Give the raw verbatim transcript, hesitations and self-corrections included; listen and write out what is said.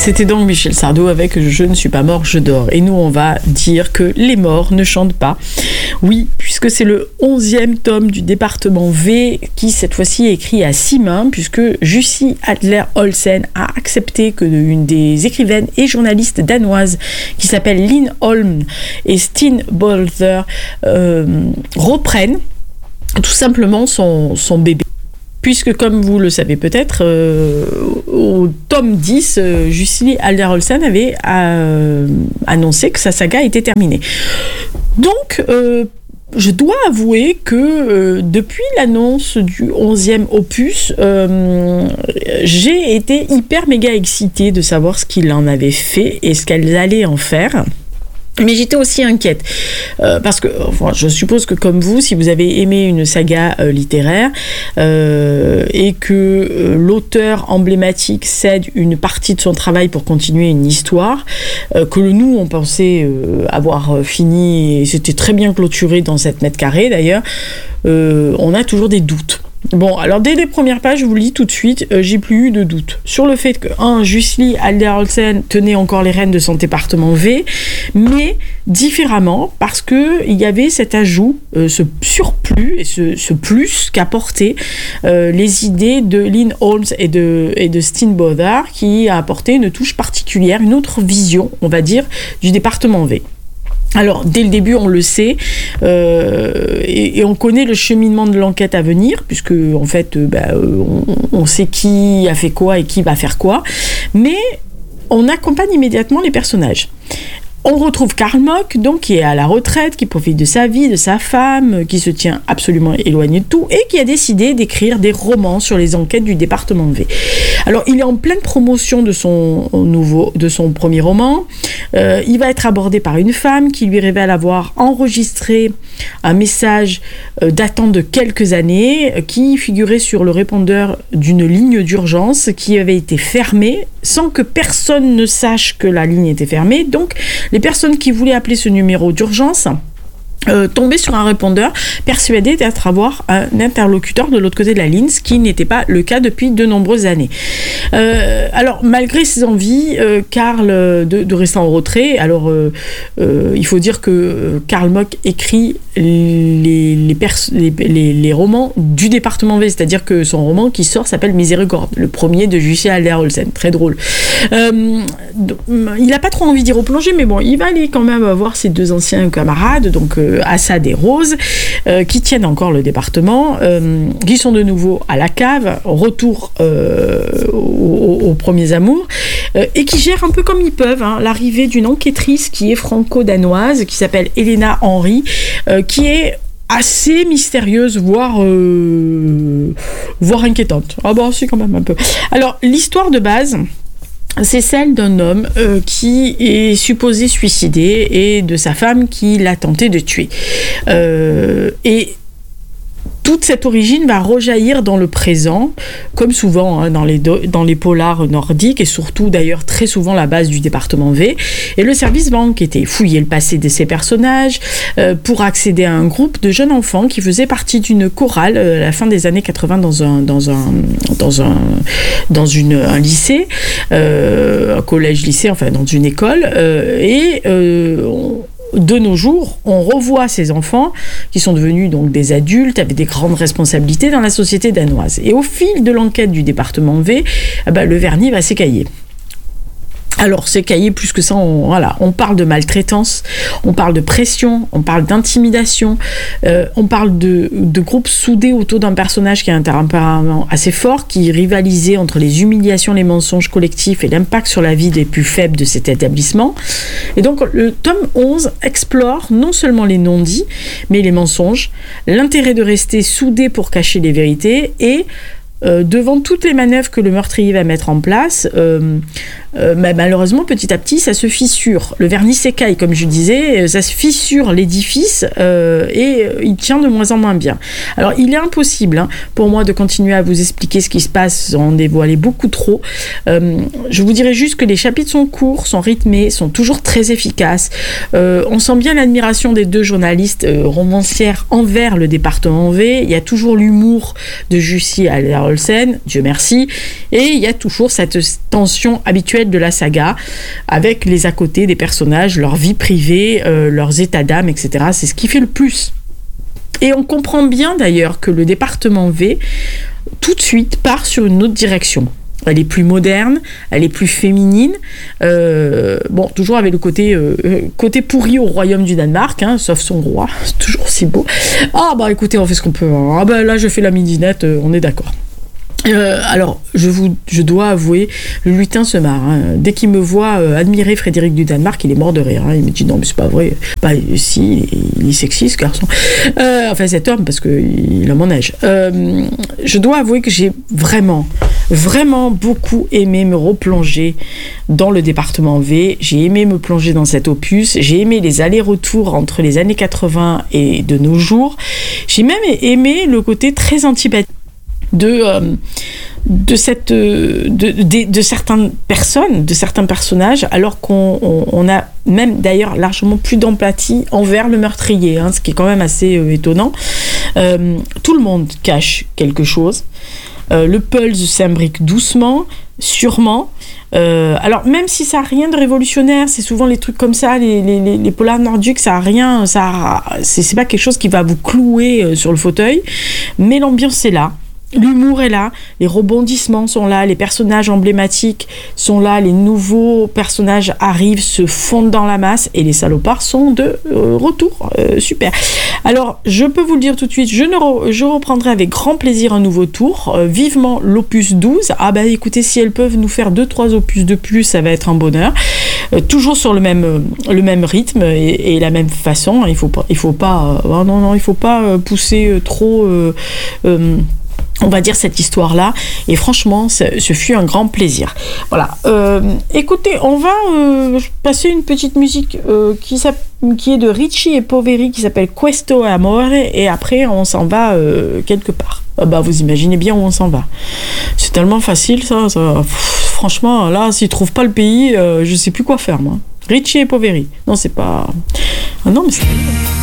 C'était donc Michel Sardou avec « Je ne suis pas mort, je dors ». Et nous, on va dire que les morts ne chantent pas. Oui, puisque c'est le onzième tome du département V qui, cette fois-ci, est écrit à six mains, puisque Jussi Adler-Olsen a accepté que une des écrivaines et journalistes danoises qui s'appelle Linn Holm et Stine Bolter euh, reprennent tout simplement son, son bébé. Puisque, comme vous le savez peut-être, euh, au tome dix, euh, Jussi Adler-Olsen avait euh, annoncé que sa saga était terminée. Donc, euh, je dois avouer que euh, depuis l'annonce du onzième opus, euh, j'ai été hyper méga excitée de savoir ce qu'il en avait fait et ce qu'elles allaient en faire. Mais j'étais aussi inquiète, euh, parce que enfin, je suppose que comme vous, si vous avez aimé une saga euh, littéraire euh, et que euh, l'auteur emblématique cède une partie de son travail pour continuer une histoire, euh, que nous, on pensait euh, avoir fini, et c'était très bien clôturé dans sept mètres carrés d'ailleurs, euh, on a toujours des doutes. Bon, alors dès les premières pages, je vous le dis tout de suite, euh, j'ai plus eu de doute sur le fait que, un, Jussi Adler-Olsen tenait encore les rênes de son département V, mais différemment, parce qu'il y avait cet ajout, euh, ce surplus et ce, ce plus qu'apportaient euh, les idées de Linn Holm et de, et de Stine Bolter, qui a apporté une touche particulière, une autre vision, on va dire, du département V. Alors, dès le début, on le sait, euh, et, et on connaît le cheminement de l'enquête à venir, puisque, en fait, euh, bah, on, on sait qui a fait quoi et qui va faire quoi, mais on accompagne immédiatement les personnages. On retrouve Karl Mock, donc, qui est à la retraite, qui profite de sa vie, de sa femme, qui se tient absolument éloigné de tout, et qui a décidé d'écrire des romans sur les enquêtes du département V. Alors, il est en pleine promotion de son nouveau, de son premier roman. Euh, il va être abordé par une femme qui lui révèle avoir enregistré un message euh, datant de quelques années, euh, qui figurait sur le répondeur d'une ligne d'urgence qui avait été fermée sans que personne ne sache que la ligne était fermée. Donc, les personnes qui voulaient appeler ce numéro d'urgence Euh, tomber sur un répondeur persuadé d'être avoir un interlocuteur de l'autre côté de la ligne, ce qui n'était pas le cas depuis de nombreuses années. Euh, alors, malgré ses envies, euh, Karl euh, de, de rester en retrait, alors euh, euh, il faut dire que euh, Karl Mock écrit les, les, pers- les, les, les romans du département V, c'est-à-dire que son roman qui sort s'appelle Miséricorde, le premier de Jussi Adler-Olsen, très drôle. Euh, donc, il n'a pas trop envie d'y replonger, mais bon, il va aller quand même voir ses deux anciens camarades, donc euh, Assad et Rose, euh, qui tiennent encore le département, euh, qui sont de nouveau à la cave, retour euh, aux, aux premiers amours, euh, et qui gèrent un peu comme ils peuvent hein, l'arrivée d'une enquêtrice qui est franco-danoise, qui s'appelle Elena Henry, euh, qui est assez mystérieuse, voire, euh, voire inquiétante. Ah bon, c'est quand même un peu. Alors, l'histoire de base, c'est celle d'un homme euh, qui est supposé suicider et de sa femme qui l'a tenté de tuer. Euh, et toute cette origine va rejaillir dans le présent, comme souvent hein, dans, les do- dans les polars nordiques, et surtout d'ailleurs très souvent la base du département V. Et le service va enquêter, fouiller le passé de ces personnages euh, pour accéder à un groupe de jeunes enfants qui faisaient partie d'une chorale euh, à la fin des années quatre-vingts dans un, dans un, dans un, dans une, un lycée, euh, un collège-lycée, enfin dans une école, euh, et euh, on, de nos jours, on revoit ces enfants qui sont devenus donc des adultes avec des grandes responsabilités dans la société danoise. Et au fil de l'enquête du département V, eh ben, le vernis va s'écailler. Alors, c'est cahier plus que ça, on, voilà, on parle de maltraitance, on parle de pression, on parle d'intimidation, euh, on parle de, de groupes soudés autour d'un personnage qui a un tempérament assez fort, qui rivalisait entre les humiliations, les mensonges collectifs et l'impact sur la vie des plus faibles de cet établissement. Et donc, le tome onze explore non seulement les non-dits, mais les mensonges, l'intérêt de rester soudé pour cacher les vérités et Euh, devant toutes les manœuvres que le meurtrier va mettre en place, euh, euh, bah, malheureusement, petit à petit, ça se fissure. Le vernis s'écaille, comme je disais, ça se fissure l'édifice euh, et euh, il tient de moins en moins bien. Alors, il est impossible hein, pour moi de continuer à vous expliquer ce qui se passe sans en dévoiler beaucoup trop. Euh, je vous dirais juste que les chapitres sont courts, sont rythmés, sont toujours très efficaces. Euh, on sent bien l'admiration des deux journalistes euh, romancières envers le département V. Il y a toujours l'humour de Jussi Adler Olsen, Dieu merci. Et il y a toujours cette tension habituelle de la saga, avec les à côté des personnages, leur vie privée, euh, leurs états d'âme, et cetera. C'est ce qui fait le plus. Et on comprend bien d'ailleurs que le département V, tout de suite, part sur une autre direction. Elle est plus moderne, elle est plus féminine. Euh, bon, toujours avec le côté, euh, côté pourri au royaume du Danemark, hein, sauf son roi, c'est toujours aussi beau. Ah bah écoutez, on fait ce qu'on peut. Ah bah là, je fais la midinette, euh, on est d'accord. Euh, alors, je, vous, je dois avouer, le lutin se marre. Hein. Dès qu'il me voit euh, admirer Frédéric du Danemark, il est mort de rire. Hein. Il me dit non, mais c'est pas vrai. Bah, si, il est sexy, ce garçon. Euh, enfin, cet homme, parce qu'il a mon âge. Euh, je dois avouer que j'ai vraiment, vraiment beaucoup aimé me replonger dans le département V. J'ai aimé me plonger dans cet opus. J'ai aimé les allers-retours entre les années quatre-vingts et de nos jours. J'ai même aimé le côté très antipathique de euh, de cette de, de, de certaines personnes, de certains personnages, alors qu'on on, on a même d'ailleurs largement plus d'empathie envers le meurtrier, hein, ce qui est quand même assez euh, étonnant. Euh, tout le monde cache quelque chose. Euh, le pulse s'imbrique doucement, sûrement. Euh, alors même si ça n'a rien de révolutionnaire, c'est souvent les trucs comme ça, les, les, les polars nordiques, ça a rien, ça a, c'est, c'est pas quelque chose qui va vous clouer euh, sur le fauteuil, mais l'ambiance est là. L'humour est là, les rebondissements sont là, les personnages emblématiques sont là, les nouveaux personnages arrivent, se fondent dans la masse et les salopards sont de euh, retour. Euh, super. Alors, je peux vous le dire tout de suite, je, ne re- je reprendrai avec grand plaisir un nouveau tour, euh, vivement l'opus douze. Ah bah écoutez, si elles peuvent nous faire deux trois opus de plus, ça va être un bonheur. Euh, toujours sur le même, euh, le même rythme et, et la même façon. Il faut pas, il faut pas, euh, oh non, non, il faut pas euh, pousser euh, trop... Euh, euh, on va dire cette histoire-là, et franchement, ce, ce fut un grand plaisir. Voilà. Euh, écoutez, on va euh, passer une petite musique euh, qui, qui est de Ricci et Poveri, qui s'appelle Questo Amore, et après, on s'en va euh, quelque part. Ah bah, vous imaginez bien où on s'en va. C'est tellement facile, ça. ça. Pff, franchement, là, s'ils trouvent pas le pays, euh, je sais plus quoi faire, moi. Ricci et Poveri. Non, c'est pas... Ah non, mais c'est...